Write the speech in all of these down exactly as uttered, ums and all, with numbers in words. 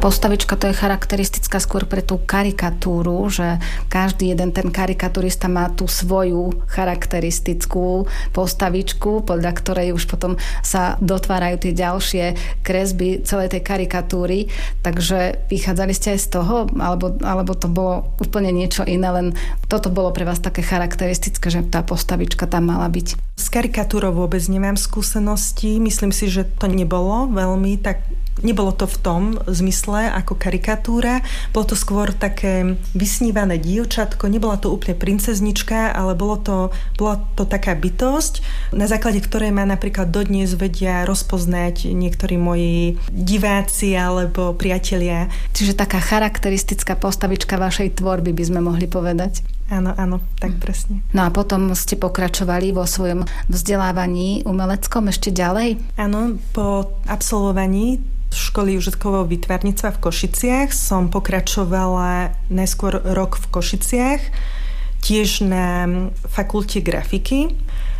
postavička to je charakteristická skôr pre tú karikatúru, že každý jeden ten karikaturista má tú svoju charakteristickú postavičku, podľa ktorej už potom sa dotvárajú tie ďalšie kresby celej tej karikatúry. Takže vychádzali ste aj z toho, alebo, alebo to bolo úplne niečo iné, len toto bolo pre vás také charakteristické, že tá postavička tam mala byť? S karikatúrou vôbec nemám skúsenosti. Myslím si, že to nebolo veľmi tak. Nebolo to v tom zmysle ako karikatúra, bolo to skôr také vysnívané dievčatko, nebola to úplne princeznička, ale bolo to, bola to taká bytosť, na základe ktorej ma napríklad dodnes vedia rozpoznať niektorí moji diváci alebo priatelia. Čiže taká charakteristická postavička vašej tvorby by sme mohli povedať. Áno, áno, tak presne. No a potom ste pokračovali vo svojom vzdelávaní umeleckom ešte ďalej? Áno, po absolvovaní školy užitkového výtvarníctva v Košiciach som pokračovala najskôr rok v Košiciach, tiež na fakulte grafiky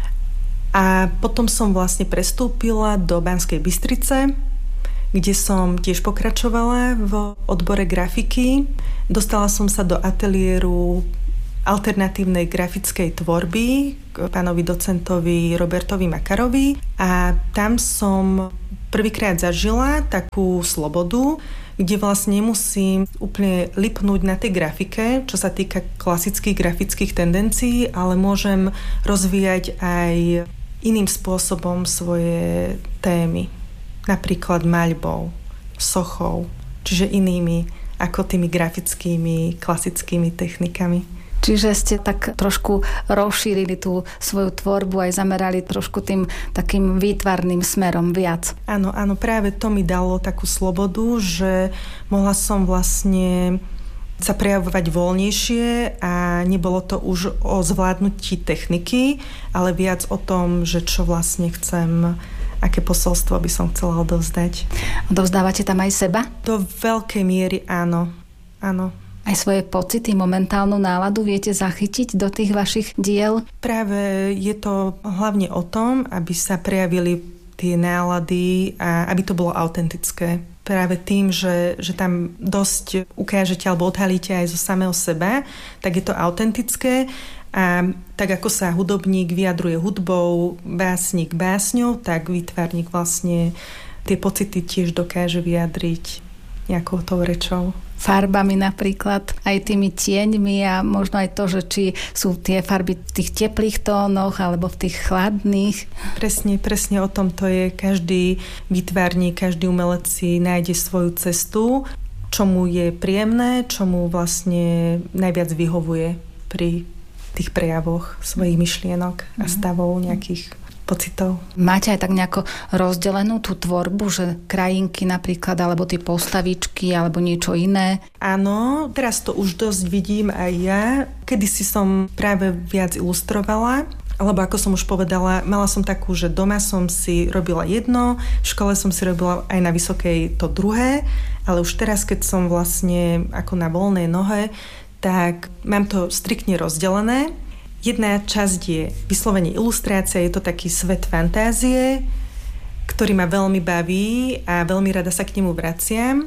a potom som vlastne prestúpila do Banskej Bystrice, kde som tiež pokračovala v odbore grafiky. Dostala som sa do ateliéru alternatívnej grafickej tvorby k pánovi docentovi Robertovi Makarovi a tam som prvýkrát zažila takú slobodu, kde vlastne nemusím úplne lipnúť na tej grafike, čo sa týka klasických grafických tendencií, ale môžem rozvíjať aj iným spôsobom svoje témy. Napríklad maľbou, sochou, čiže inými ako tými grafickými, klasickými technikami. Čiže ste tak trošku rozšírili tú svoju tvorbu aj zamerali trošku tým takým výtvarným smerom viac. Áno, áno, práve to mi dalo takú slobodu, že mohla som vlastne sa prejavovať voľnejšie a nebolo to už o zvládnutí techniky, ale viac o tom, že čo vlastne chcem, aké posolstvo by som chcela odovzdať. Odovzdávate tam aj seba? Do veľkej miery áno, áno. Aj svoje pocity, momentálnu náladu viete zachytiť do tých vašich diel? Práve je to hlavne o tom, aby sa prejavili tie nálady a aby to bolo autentické. Práve tým, že, že tam dosť ukážete alebo odhalíte aj zo samého seba, tak je to autentické a tak ako sa hudobník vyjadruje hudbou, básnik básňou, tak výtvarník vlastne tie pocity tiež dokáže vyjadriť nejakou tou rečou. Farbami napríklad, aj tými tieňmi a možno aj to, že či sú tie farby v tých teplých tónoch alebo v tých chladných. Presne, presne o tom to je. Každý výtvarník, každý umelec si nájde svoju cestu, čo mu je príjemné, čo mu vlastne najviac vyhovuje pri tých prejavoch svojich myšlienok a stavov nejakých pocitov. Máte aj tak nejako rozdelenú tú tvorbu, že krajinky napríklad, alebo tie postavičky, alebo niečo iné? Áno, teraz to už dosť vidím aj ja. Kedysi som práve viac ilustrovala, alebo ako som už povedala, mala som takú, že doma som si robila jedno, v škole som si robila aj na vysokej to druhé, ale už teraz, keď som vlastne ako na voľnej nohe, tak mám to striktne rozdelené. Jedna časť je vyslovene ilustrácia, je to taký svet fantázie, ktorý ma veľmi baví a veľmi rada sa k nemu vraciam.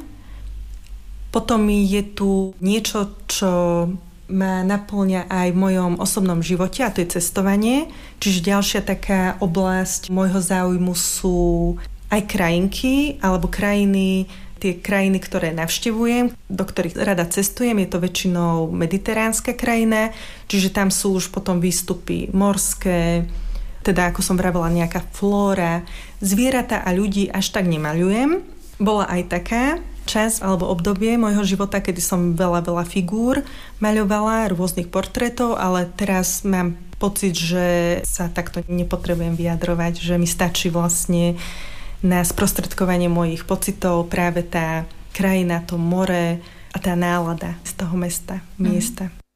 Potom je tu niečo, čo ma naplňa aj v mojom osobnom živote, a to je cestovanie. Čiže ďalšia taká oblasť môjho záujmu sú aj krajinky alebo krajiny, tie krajiny, ktoré navštevujem, do ktorých rada cestujem, je to väčšinou mediteránska krajina, čiže tam sú už potom výstupy morské, teda ako som vravela, nejaká flóra. Zvieratá a ľudí až tak nemaľujem. Bola aj taká časť alebo obdobie môjho života, kedy som veľa, veľa figúr maľovala, rôznych portrétov, ale teraz mám pocit, že sa takto nepotrebujem vyjadrovať, že mi stačí vlastne na sprostredkovanie mojich pocitov práve tá krajina, to more a tá nálada z toho mesta, miesta.